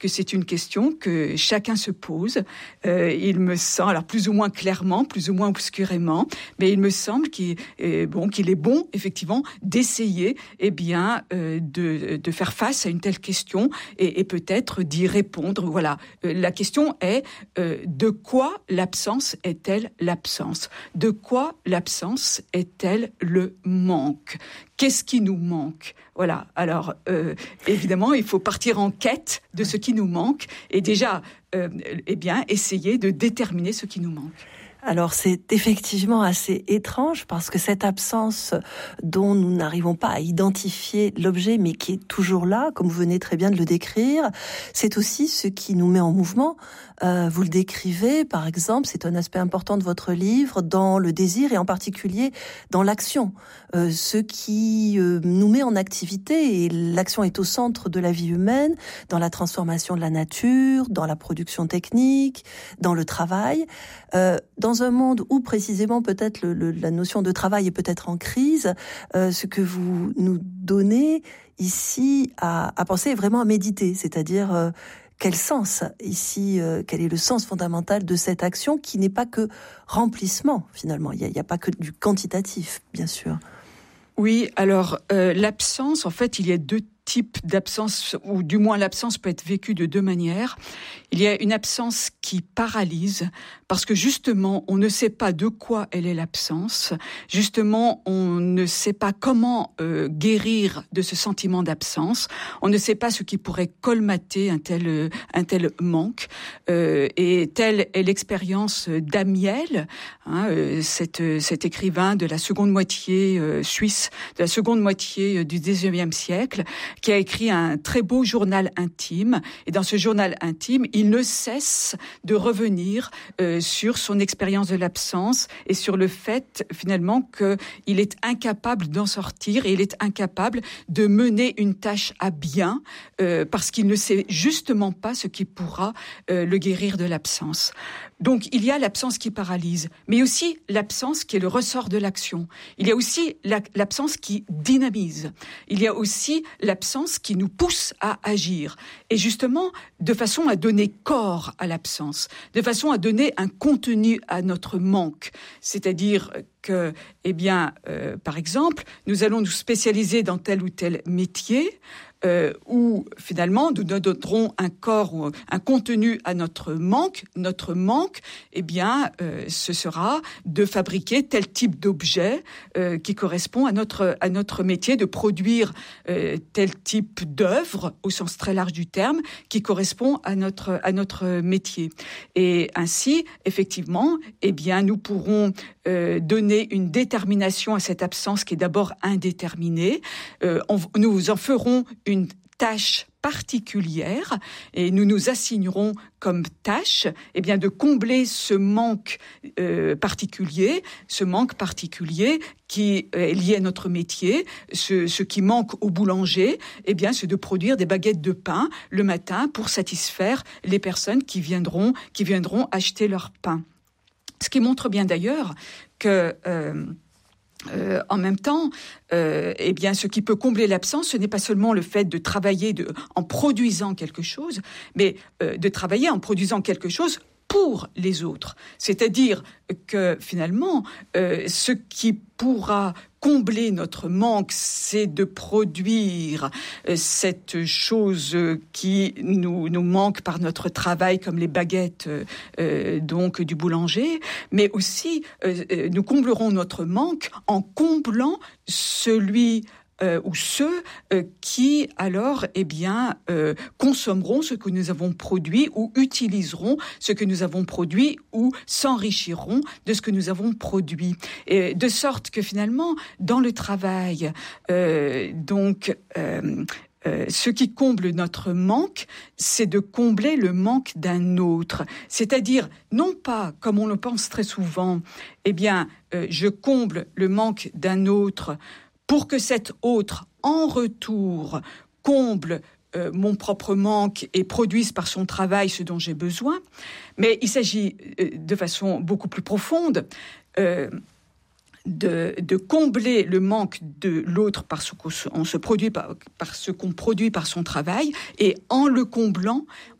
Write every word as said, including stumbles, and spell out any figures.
que c'est une question que chacun se pose. Euh, il me semble, alors plus ou moins clairement, plus ou moins obscurément, mais il me semble qu'il est bon, qu'il est bon effectivement d'essayer, eh bien, euh, de, de faire face à une telle question et, et peut-être d'y répondre. Voilà, euh, la question est euh, de quoi l'absence est-elle l'absence ? De quoi l'absence est-elle le manque ? Qu'est-ce qui nous manque ? Voilà. Alors, euh, évidemment, il faut partir en quête de ce qui nous manque et déjà, euh, eh bien, essayer de déterminer ce qui nous manque. Alors c'est effectivement assez étrange parce que cette absence dont nous n'arrivons pas à identifier l'objet mais qui est toujours là, comme vous venez très bien de le décrire, c'est aussi ce qui nous met en mouvement. Euh, vous le décrivez par exemple, c'est un aspect important de votre livre, dans le désir et en particulier dans l'action. Euh, ce qui euh, nous met en activité, et l'action est au centre de la vie humaine, dans la transformation de la nature, dans la production technique, dans le travail. Euh, dans Dans un monde où précisément peut-être le, le, la notion de travail est peut-être en crise, euh, ce que vous nous donnez ici à, à penser est vraiment à méditer, c'est-à-dire euh, quel sens ici, euh, quel est le sens fondamental de cette action qui n'est pas que remplissement finalement, il n'y a, a pas que du quantitatif bien sûr. Oui, alors euh, l'absence, en fait il y a deux type d'absence, ou du moins l'absence peut être vécue de deux manières. Il y a une absence qui paralyse, parce que justement, on ne sait pas de quoi elle est l'absence. Justement, on ne sait pas comment euh, guérir de ce sentiment d'absence. On ne sait pas ce qui pourrait colmater un tel, un tel manque. Euh, et telle est l'expérience d'Amiel, hein, euh, cet, cet écrivain de la seconde moitié euh, suisse, de la seconde moitié du dix-neuvième siècle, qui a écrit un très beau journal intime. Et dans ce journal intime, il ne cesse de revenir euh, sur son expérience de l'absence et sur le fait, finalement, qu'il est incapable d'en sortir et il est incapable de mener une tâche à bien euh, parce qu'il ne sait justement pas ce qui pourra euh, le guérir de l'absence. Donc, il y a l'absence qui paralyse, mais aussi l'absence qui est le ressort de l'action. Il y a aussi la, l'absence qui dynamise. Il y a aussi l'absence qui nous pousse à agir. Et justement, de façon à donner corps à l'absence, de façon à donner un contenu à notre manque. C'est-à-dire que, eh bien, euh, par exemple, nous allons nous spécialiser dans tel ou tel métier, Euh, où finalement nous donnerons un corps ou un contenu à notre manque. Notre manque, eh bien, euh, ce sera de fabriquer tel type d'objet euh, qui correspond à notre à notre métier, de produire euh, tel type d'œuvre au sens très large du terme qui correspond à notre à notre métier. Et ainsi, effectivement, eh bien, nous pourrons euh, donner une détermination à cette absence qui est d'abord indéterminée. Euh, on, nous en ferons une tâche particulière et nous nous assignerons comme tâche eh bien, de combler ce manque euh, particulier, ce manque particulier qui est lié à notre métier. Ce, ce qui manque au boulanger, eh bien, c'est de produire des baguettes de pain le matin pour satisfaire les personnes qui viendront, qui viendront acheter leur pain. Ce qui montre bien d'ailleurs que... Euh, Euh, en même temps, euh, eh bien, ce qui peut combler l'absence, ce n'est pas seulement le fait de travailler de, en produisant quelque chose, mais euh, de travailler en produisant quelque chose pour les autres. C'est-à-dire que finalement, euh, ce qui pourra combler notre manque, c'est de produire euh, cette chose qui nous, nous manque par notre travail, comme les baguettes euh, donc du boulanger, mais aussi euh, nous comblerons notre manque en comblant celui Euh, ou ceux euh, qui, alors, eh bien, euh, consommeront ce que nous avons produit ou utiliseront ce que nous avons produit ou s'enrichiront de ce que nous avons produit. Et de sorte que, finalement, dans le travail, euh, donc... Euh, Euh, ce qui comble notre manque, c'est de combler le manque d'un autre. C'est-à-dire, non pas, comme on le pense très souvent, eh bien, euh, je comble le manque d'un autre pour que cet autre, en retour, comble euh, mon propre manque et produise par son travail ce dont j'ai besoin. Mais il s'agit euh, de façon beaucoup plus profonde. Euh, de, de combler le manque de l'autre parce qu'on se, on se produit par, par ce qu'on produit par son travail, et en le comblant,